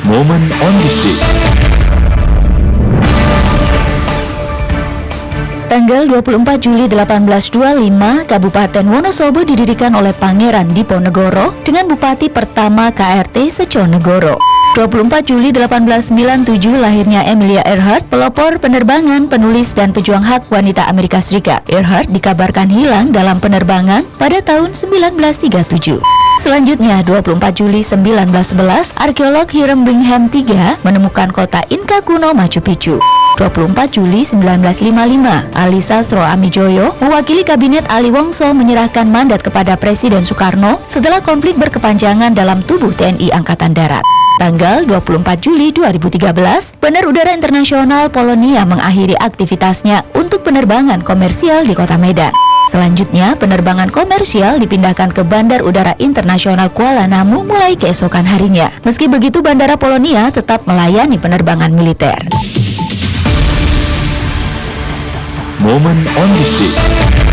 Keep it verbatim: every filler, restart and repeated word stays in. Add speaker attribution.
Speaker 1: Moment on this day.
Speaker 2: Tanggal dua puluh empat Juli delapan belas dua puluh lima, Kabupaten Wonosobo didirikan oleh Pangeran Diponegoro dengan Bupati pertama K R T Seconegoro. dua puluh empat Juli delapan belas sembilan puluh tujuh lahirnya Amelia Earhart, pelopor penerbangan, penulis, dan pejuang hak wanita Amerika Serikat. Earhart dikabarkan hilang dalam penerbangan pada tahun seribu sembilan ratus tiga puluh tujuh. Selanjutnya, dua puluh empat Juli seribu sembilan ratus sebelas, arkeolog Hiram Bingham tiga menemukan kota Inka kuno Machu Picchu. dua puluh empat Juli seribu sembilan ratus lima puluh lima, Ali Sastro Amijoyo mewakili Kabinet Ali Wongso menyerahkan mandat kepada Presiden Soekarno setelah konflik berkepanjangan dalam tubuh T N I Angkatan Darat. Tanggal dua puluh empat Juli dua ribu tiga belas, Bandar Udara Internasional Polonia mengakhiri aktivitasnya untuk penerbangan komersial di kota Medan. Selanjutnya, penerbangan komersial dipindahkan ke Bandar Udara Internasional Kuala Namu mulai keesokan harinya. Meski begitu, Bandara Polonia tetap melayani penerbangan militer.
Speaker 1: Moment on this day.